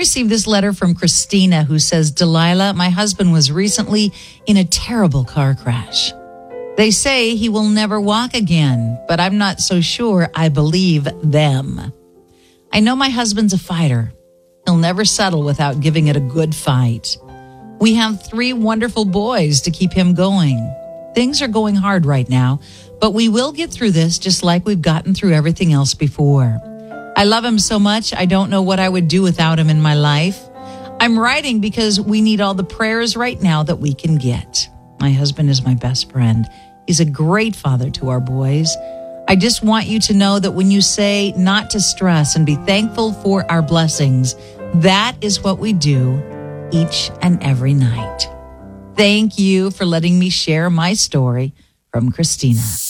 received this letter from Christina, who says, Delilah, my husband was recently in a terrible car crash. They say he will never walk again, but I'm not so sure I believe them. I know my husband's a fighter. He'll never settle without giving it a good fight. We have 3 wonderful boys to keep him going. Things are going hard right now, but we will get through this just like we've gotten through everything else before. I love him so much, I don't know what I would do without him in my life. I'm writing because we need all the prayers right now that we can get. My husband is my best friend. He's a great father to our boys. I just want you to know that when you say not to stress and be thankful for our blessings, that is what we do each and every night. Thank you for letting me share my story from Christina.